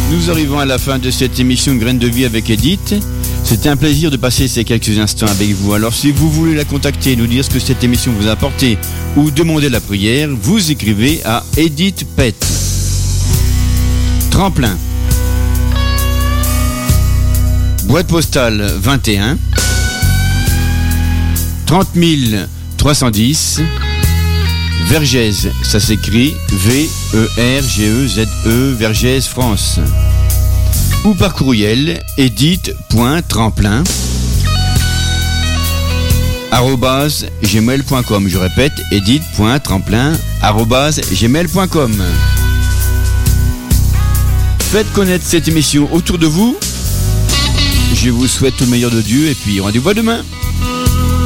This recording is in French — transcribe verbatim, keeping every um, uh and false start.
Nous arrivons à la fin de cette émission Graines de Vie avec Edith. C'était un plaisir de passer ces quelques instants avec vous. Alors si vous voulez la contacter, nous dire ce que cette émission vous a apporté ou demander la prière, vous écrivez à Edith Pet. Tremplin. Boîte postale vingt et un trente mille trois cent dix Vergès, ça s'écrit V E R G E Z E, Vergès, France. Ou par courriel, edith.tremplin arobase gmail point com. Je répète, edith.tremplin arobase gmail point com. Faites connaître cette émission autour de vous. Je vous souhaite tout le meilleur de Dieu et puis rendez-vous à demain.